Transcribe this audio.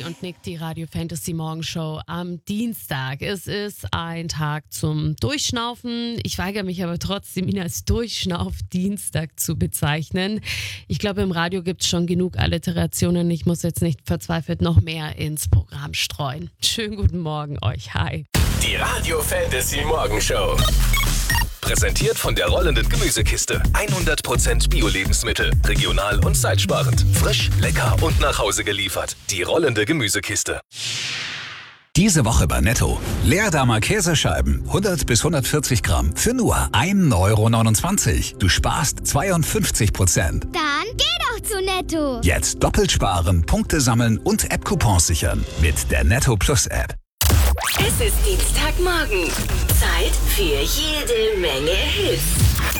und Nick, die Radio Fantasy Morgenshow am Dienstag. Es ist ein Tag zum Durchschnaufen. Ich weigere mich aber trotzdem, ihn als Durchschnauf-Dienstag zu bezeichnen. Ich glaube, im Radio gibt es schon genug Alliterationen. Ich muss jetzt nicht verzweifelt noch mehr ins Programm streuen. Schönen guten Morgen euch. Hi. Die Radio Fantasy Morgenshow. Präsentiert von der rollenden Gemüsekiste. 100% Bio-Lebensmittel. Regional und zeitsparend. Frisch, lecker und nach Hause geliefert. Die rollende Gemüsekiste. Diese Woche bei Netto. Leerdammer Käsescheiben. 100 bis 140 Gramm für nur 1,29 €. Du sparst 52%. Dann geh doch zu Netto. Jetzt doppelt sparen, Punkte sammeln und App-Coupons sichern. Mit der Netto Plus App. Es ist Dienstagmorgen. Zeit für jede Menge Hits.